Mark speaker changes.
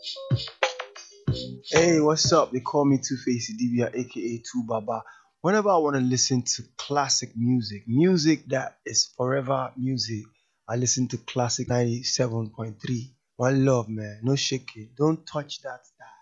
Speaker 1: Hey, what's up? They call me Two Face Dibia, aka Two Baba. Whenever I want to listen to classic music, music that is forever music, I listen to Classic 97.3. One love, man. No shaking. Don't touch that.